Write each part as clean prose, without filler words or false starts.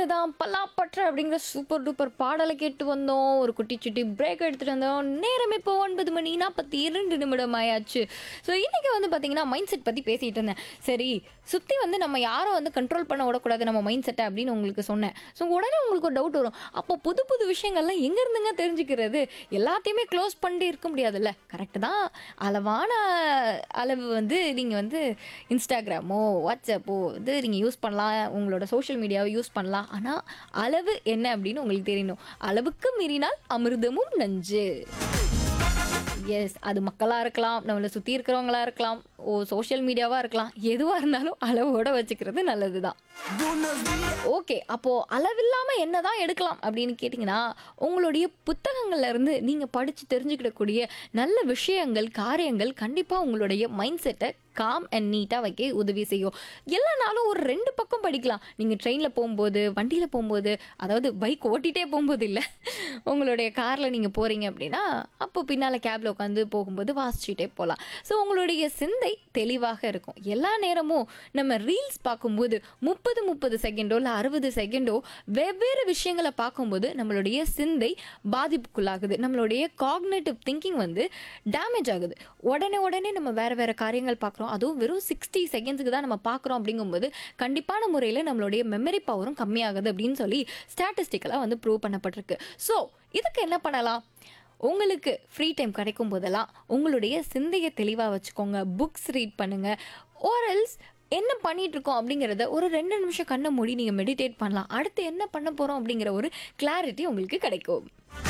இருந்து தான் பல்லாப்பற்ற அப்படிங்கிற சூப்பர் டூப்பர் பாடலை கேட்டு வந்தோம். ஒரு குட்டி சுட்டி பிரேக் எடுத்துட்டு வந்தோம். நேரம் இப்போ 9:42 ஆயாச்சு. ஸோ இன்னைக்கு வந்து பார்த்தீங்கன்னா மைண்ட் செட் பற்றி பேசிகிட்டு இருந்தேன். சரி, சுற்றி வந்து நம்ம யாரும் வந்து கண்ட்ரோல் பண்ண விடக்கூடாது நம்ம மைண்ட் செட்டை அப்படின்னு உங்களுக்கு சொன்னேன். ஸோ உடனே உங்களுக்கு ஒரு டவுட் வரும். அப்போ புது புது விஷயங்கள்லாம் எங்கேருந்துங்க தெரிஞ்சுக்கிறது? எல்லாத்தையுமே க்ளோஸ் பண்ணிட்டு இருக்க முடியாதுல்ல. கரெக்டு தான். அளவான அளவு வந்து நீங்கள் வந்து இன்ஸ்டாகிராமோ வாட்ஸ்அப்போ இது நீங்கள் யூஸ் பண்ணலாம். உங்களோட சோஷியல் மீடியாவை யூஸ் பண்ணலாம். ஆனால் அளவு என்ன அப்படின்னு உங்களுக்கு தெரியணும். அளவுக்கு மீறினால் அமிர்தமும் நஞ்சு. எஸ், அது மக்களாக இருக்கலாம், நம்மளை சுற்றி இருக்கிறவங்களா இருக்கலாம், சோஷியல் மீடியாவாக இருக்கலாம். எதுவாக இருந்தாலும் அளவோட வச்சுக்கிறது நல்லது தான். ஓகே, அப்போது அளவில்லாமல் என்ன தான் எடுக்கலாம் அப்படின்னு கேட்டிங்கன்னா, உங்களுடைய புத்தகங்கள்ல இருந்து நீங்கள் படித்து தெரிஞ்சுக்கிடக்கூடிய நல்ல விஷயங்கள், காரியங்கள் கண்டிப்பாக உங்களுடைய மைண்ட் செட்டை காம் அண்ட் நீட்டாக வைக்க உதவி செய்யும். எல்லா நாளும் ஒரு 2 பக்கம் படிக்கலாம். நீங்கள் ட்ரெயினில் போகும்போது, வண்டியில் போகும்போது, அதாவது பைக் ஓட்டிகிட்டே போகும்போது இல்லை, உங்களுடைய காரில் நீங்கள் போகிறீங்க அப்படின்னா அப்போ பின்னால் கேபில் உட்காந்து போகும்போது வாசிச்சுட்டே போகலாம். ஸோ உங்களுடைய சிந்தை தெளிவாக இருக்கும். எல்லா நேரமும் நம்ம ரீல்ஸ் பார்க்கும்போது 30 செகண்டோ இல்லை 60 செகண்டோ வெவ்வேறு விஷயங்களை பார்க்கும்போது நம்மளுடைய சிந்தை பாதிப்புக்குள்ளாகுது. நம்மளுடைய காக்னேட்டிவ் திங்கிங் வந்து டேமேஜ் ஆகுது. உடனே நம்ம வேறு காரியங்கள் பார்க்குறோம். அதுவும் வெறும் 60 செகண்ட்ஸுக்கு தான் நம்ம பார்க்குறோம். அப்படிங்கும்போது கண்டிப்பான முறையில் நம்மளுடைய மெமரி பவரும் கம்மியாகுது அப்படின்னு சொல்லி ஸ்டாட்டிஸ்டிக்கலாக வந்து ப்ரூவ் பண்ணப்பட்டிருக்கு. ஸோ இதுக்கு என்ன பண்ணலாம்? உங்களுக்கு ஃப்ரீ டைம் கிடைக்கும் போதெல்லாம் உங்களுடைய சிந்தையை தெளிவாக வச்சுக்கோங்க. புக்ஸ் ரீட் பண்ணுங்கள். ஓரல்ஸ் என்ன பண்ணிட்டு இருக்கோம் அப்படிங்கிறத ஒரு 2 நிமிஷம் கண்ணை மூடி நீங்கள் மெடிடேட் பண்ணலாம். அடுத்து என்ன பண்ண போகிறோம் அப்படிங்கிற ஒரு கிளாரிட்டி உங்களுக்கு கிடைக்கும்.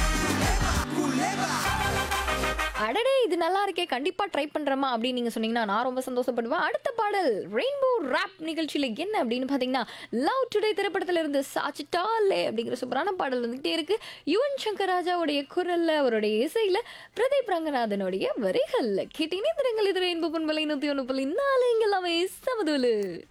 அடடே, இது நல்லா இருக்கே, கண்டிப்பாக ட்ரை பண்ணுறமா அப்படின்னு நீங்கள் சொன்னீங்கன்னா நான் ரொம்ப சந்தோஷப்படுவேன். அடுத்த பாடல் ரெயின்போ ராப் நிகழ்ச்சியில் என்ன அப்படின்னு பார்த்தீங்கன்னா, லவ் டுடே திரைப்படத்தில் இருந்து சாச்சிட்டாலே அப்படிங்கிற சூப்பரான பாடல் வந்துகிட்டே இருக்கு. யுவன் சங்கர் ராஜாவுடைய குரலில், அவருடைய இசையில், பிரதீப் ரங்கநாதனுடைய வரிகளில் கேட்டீங்கன்னா, இது ரெயின்போ பண்பலை 101.4 இங்கே எல்லாமே சமதுலு.